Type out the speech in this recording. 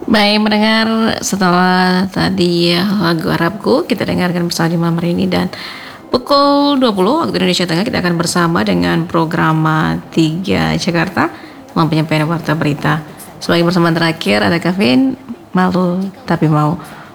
Baik, mendengar setelah tadi lagu Arabku, kita dengarkan bersama di malam hari ini dan pukul 20 waktu Indonesia Tengah kita akan bersama dengan program 3 Jakarta penyampaian warta berita. Sebagai persamaan terakhir ada Kevin, malu tapi mau.